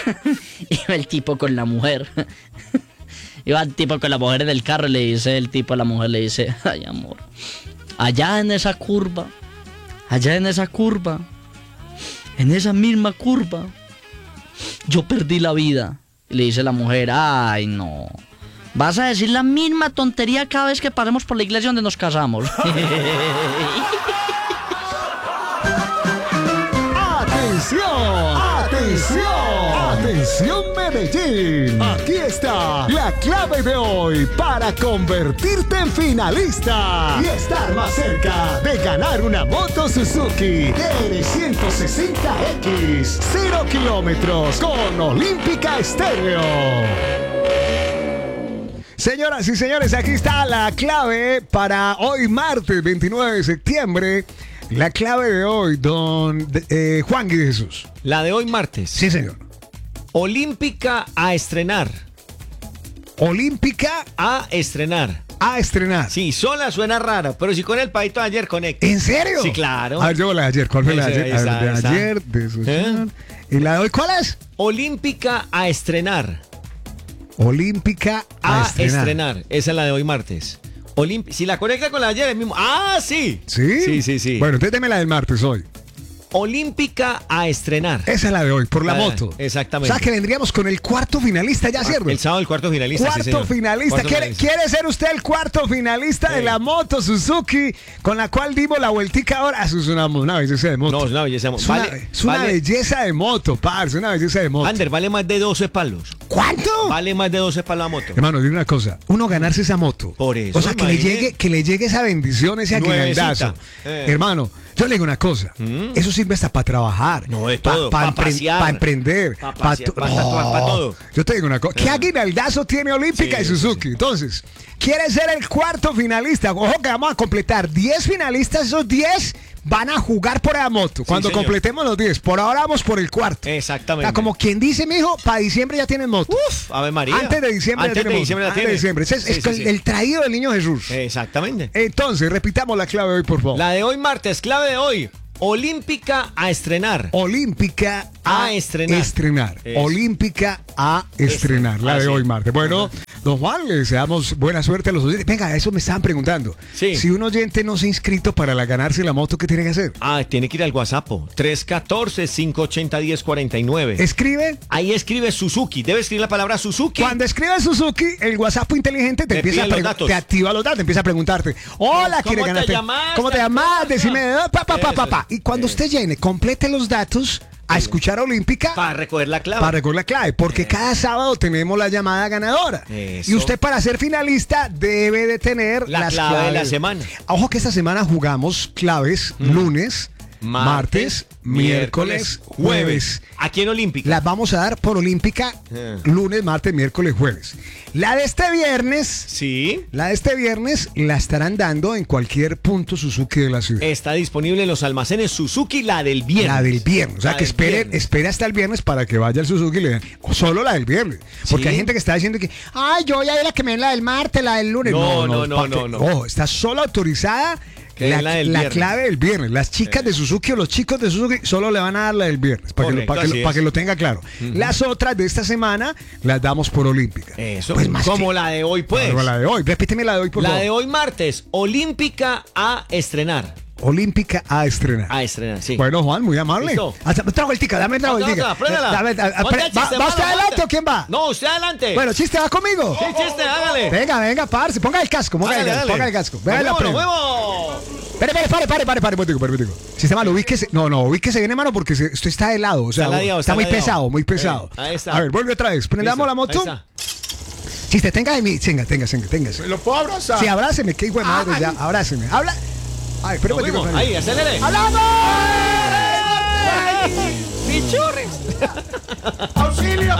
Iba el tipo con la mujer. Iba el tipo con la mujer en el carro y le dice el tipo a la mujer, le dice, ay amor, allá en esa curva, en esa misma curva, yo perdí la vida. Y le dice la mujer, ay no, vas a decir la misma tontería cada vez que pasemos por la iglesia donde nos casamos. ¡Atención! ¡Atención Medellín! Aquí está la clave de hoy para convertirte en finalista y estar más cerca de ganar una moto Suzuki TR160X 0 kilómetros con Olímpica Estéreo. Señoras y señores, aquí está la clave para hoy martes 29 de septiembre. La clave de hoy, don Juan Guy de Jesús. La de hoy martes. Sí, señor. Olímpica a estrenar. Olímpica a estrenar. A estrenar. Sí, sola suena raro, pero si con el paito de ayer conecta. ¿En serio? Sí, claro. A ver, yo la de ayer. ¿Cuál fue la de ayer? Esa, de ayer, de su... ¿Y la de hoy cuál es? Olímpica a estrenar. Olímpica a estrenar. Esa es la de hoy martes. Si la conecta con la de ayer, el mismo. ¡Ah, sí! ¿Sí? Sí. Bueno, entonces deme la del martes hoy. Olímpica a estrenar. Esa es la de hoy, por la moto. Exactamente. O sea que vendríamos con el cuarto finalista ya, ¿cierto? El sábado el cuarto finalista. Cuarto finalista. ¿Quiere ser usted el cuarto finalista de la moto Suzuki con la cual dimos la vueltica ahora? Eso es una belleza de moto. No, es una belleza de moto. Es una belleza de moto, parce, una belleza de moto. Ander, vale más de 12 palos. ¿Cuánto? Vale más de 12 palos la moto. Hermano, dime una cosa. Uno ganarse esa moto. Por eso. O sea, que le llegue esa bendición, ese aguinaldazo. Hermano, yo le digo una cosa. Eso sirve hasta para trabajar. No, de todo. Para emprender. Para todo. Yo te digo una cosa. ¿Qué aguinaldazo tiene Olímpica y Suzuki? Sí. Entonces, ¿quiere ser el cuarto finalista? Ojo que vamos a completar 10 finalistas. Esos 10 van a jugar por la moto. Cuando completemos los 10. Por ahora vamos por el cuarto. Exactamente. O sea, como quien dice, mijo, para diciembre ya tienen moto. Uf, Ave María. Antes de diciembre ya tienen moto. Antes de diciembre. Es el traído del niño Jesús. Exactamente. Entonces, repitamos la clave de hoy, por favor. La de hoy martes, clave de hoy. Olímpica a estrenar. Olímpica a estrenar. Olímpica a estrenar. La de hoy martes. Bueno, don Juan, le deseamos buena suerte a los oyentes. Venga, eso me estaban preguntando. Sí. Si un oyente no se ha inscrito para ganarse la moto, ¿qué tiene que hacer? Tiene que ir al WhatsApp. 314-580-1049. ¿Escribe? Ahí escribe Suzuki. Debe escribir la palabra Suzuki. Cuando escribe Suzuki, el WhatsApp inteligente te empieza te activa los datos, te empieza a preguntarte. Hola, ¿quiere ganarte? ¿Cómo te llamas? Decime, pa. Y cuando usted llene, complete los datos a escuchar Olímpica para recoger la clave. Porque cada sábado tenemos la llamada ganadora. Eso. Y usted, para ser finalista, debe de tener las claves de la semana. Ojo que esta semana jugamos claves lunes, martes, miércoles, jueves. Aquí en Olímpica. Las vamos a dar por Olímpica lunes, martes, miércoles, jueves. La de este viernes. Sí. La de este viernes la estarán dando en cualquier punto Suzuki de la ciudad. Está disponible en los almacenes Suzuki, la del viernes. La del viernes. O sea, que espere hasta el viernes para que vaya al Suzuki y le den. O solo la del viernes. Porque hay gente que está diciendo que, yo voy a ir a que me den la del martes, la del lunes. No. Ojo, está solo autorizada la clave del viernes. Las chicas de Suzuki o los chicos de Suzuki solo le van a dar la del viernes, para que lo tenga claro. Las otras de esta semana las damos por Olímpica. Eso, pues más como la de hoy, pues. Como la de hoy. Repíteme la de hoy, por favor. La de hoy martes, Olímpica a estrenar. Olímpica a estrenar. A estrenar, sí. Bueno, Juan, muy amable. ¿Listo? Otra vueltica, dame otra vueltica. ¿Va usted adelante o quién va? No, usted adelante. Bueno, chiste, ¿va conmigo? Sí, chiste, hágale. Venga, parce, ponga el casco, ponga el casco. ¡Vamos! Pare, político. Sistema, ubíquese bien, hermano, porque esto está de lado. O sea, está muy pesado, muy pesado. Ahí está. A ver, vuelve otra vez. Prendamos la moto. Chiste, tenga de mí. Tenga. ¿Me lo puedo abrazar? Sí, abráceme, qué hijo de madre, ya. Abráceme. Habla. Ay, pero ahí, acelere. ¡Hablamos! ¡Pichurris! ¡Auxilio!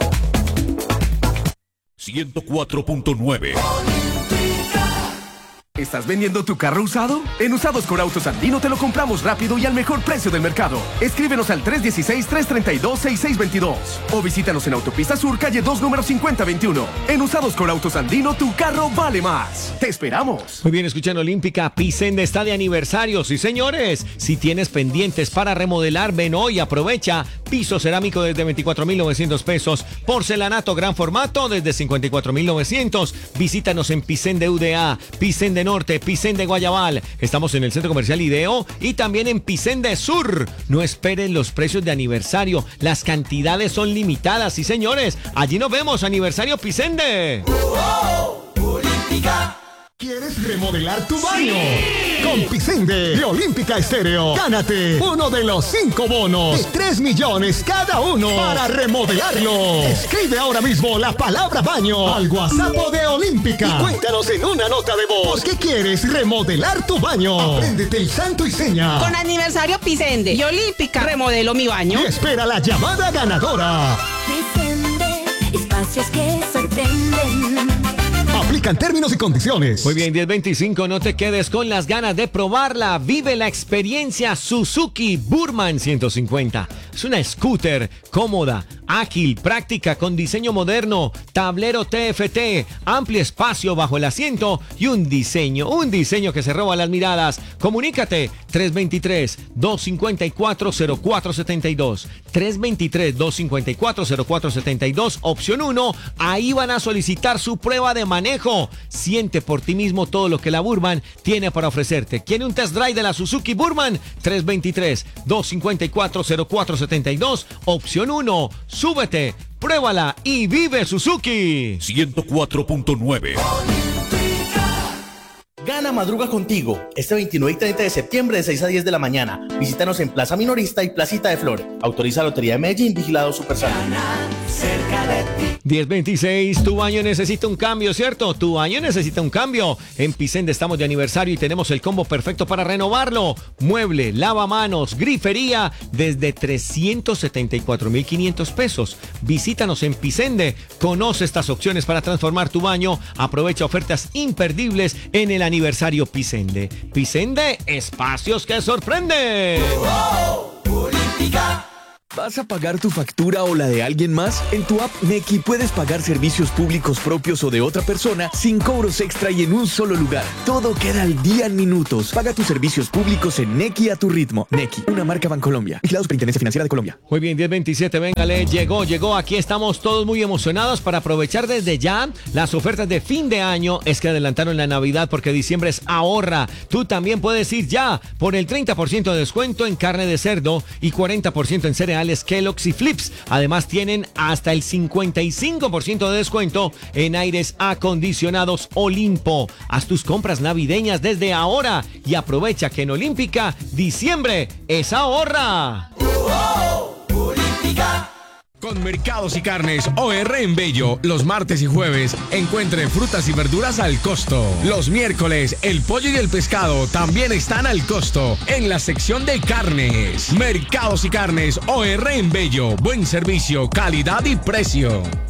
...104.9 ¿Estás vendiendo tu carro usado? En Usados con Autos Andino te lo compramos rápido y al mejor precio del mercado. Escríbenos al 316-332-6622 o visítanos en Autopista Sur, calle 2, número 5021. En Usados con Autos Andino, tu carro vale más. ¡Te esperamos! Muy bien, escuchan Olímpica. Pisende está de aniversario, sí señores. Si tienes pendientes para remodelar, ven hoy, aprovecha. Piso cerámico desde 24,900 pesos. Porcelanato gran formato desde 54,900. Visítanos en Pisende UDA, Pisende Norte, Pisende Guayabal. Estamos en el Centro Comercial Ideo y también en Pisende Sur. No esperen los precios de aniversario. Las cantidades son limitadas, sí señores. Allí nos vemos, aniversario Pisende. Olímpica. ¿Quieres remodelar tu baño? ¡Sí! Con Pisende de Olímpica Estéreo, gánate uno de los 5 bonos de 3 millones cada uno para remodelarlo. Escribe ahora mismo la palabra baño al WhatsApp de Olímpica y cuéntanos en una nota de voz por qué quieres remodelar tu baño. Apréndete el santo y seña. Con aniversario Pisende y Olímpica, remodelo mi baño. Y espera la llamada ganadora. Pisende, espacios que sorprenden. Aplican términos y condiciones. Muy bien, 10:25, no te quedes con las ganas de probarla. Vive la experiencia Suzuki Burman 150. Es una scooter cómoda, ágil, práctica, con diseño moderno, tablero TFT, amplio espacio bajo el asiento y un diseño que se roba las miradas. Comunícate 323-254-0472. 323-254-0472, opción 1. Ahí van a solicitar su prueba de manejo. Siente por ti mismo todo lo que la Burman tiene para ofrecerte. ¿Quiere un test drive de la Suzuki Burman? 323-254-0472, opción 1. Súbete, pruébala y vive Suzuki. 104.9. Gana Madruga Contigo, este 29 y 30 de septiembre de 6 a 10 de la mañana. Visítanos en Plaza Minorista y Placita de Flores. Autoriza Lotería de Medellín, vigilado Supersalud. Cerca de ti. 10:26, tu baño necesita un cambio, ¿cierto? Tu baño necesita un cambio. En Pisende estamos de aniversario y tenemos el combo perfecto para renovarlo. Mueble, lavamanos, grifería, desde 374,500 pesos. Visítanos en Pisende. Conoce estas opciones para transformar tu baño. Aprovecha ofertas imperdibles en el aniversario Pisende. Pisende, espacios que sorprenden. Olímpica. ¿Vas a pagar tu factura o la de alguien más? En tu app Nequi puedes pagar servicios públicos propios o de otra persona sin cobros extra y en un solo lugar. Todo queda al día en minutos. Paga tus servicios públicos en Nequi a tu ritmo. Nequi, una marca Bancolombia. Vigilado Superintendencia Financiera de Colombia. Muy bien, 10:27, véngale, llegó. Aquí estamos todos muy emocionados para aprovechar desde ya las ofertas de fin de año. Es que adelantaron la Navidad porque diciembre es ahorra. Tú también puedes ir ya por el 30% de descuento en carne de cerdo y 40% en cereales Kellogg's y Flips. Además tienen hasta el 55% de descuento en aires acondicionados Olimpo. Haz tus compras navideñas desde ahora y aprovecha que en Olímpica diciembre es ahorra. Olímpica. Con Mercados y Carnes OR en Bello, los martes y jueves encuentre frutas y verduras al costo. Los miércoles, el pollo y el pescado también están al costo en la sección de carnes. Mercados y Carnes OR en Bello, buen servicio, calidad y precio.